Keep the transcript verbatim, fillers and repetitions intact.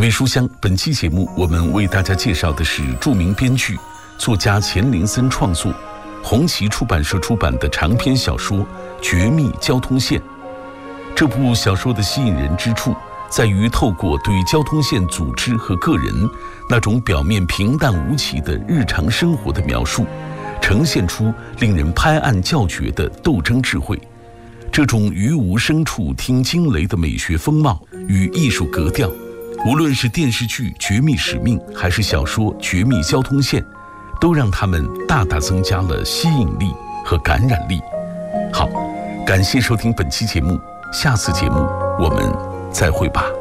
品味书香，本期节目我们为大家介绍的是著名编剧、作家钱林森创作、红旗出版社出版的长篇小说《绝密交通线》。这部小说的吸引人之处在于透过对交通线组织和个人那种表面平淡无奇的日常生活的描述，呈现出令人拍案叫绝的斗争智慧。这种于无声处听惊雷的美学风貌与艺术格调，无论是电视剧《绝密使命》还是小说《绝密交通线》，都让他们大大增加了吸引力和感染力。好，感谢收听本期节目，下次节目我们再会吧。